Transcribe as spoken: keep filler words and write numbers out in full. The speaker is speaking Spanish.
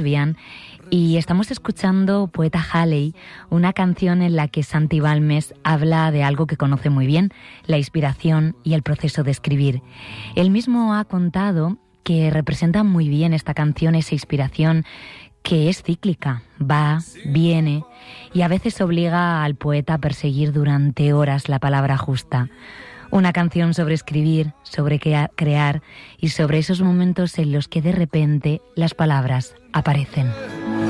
Lesbian y estamos escuchando Poeta Halley, una canción en la que Santi Balmes habla de algo que conoce muy bien, la inspiración y el proceso de escribir. Él mismo ha contado que representa muy bien esta canción esa inspiración que es cíclica, va, viene y a veces obliga al poeta a perseguir durante horas la palabra justa. Una canción sobre escribir, sobre crear y sobre esos momentos en los que de repente las palabras aparecen.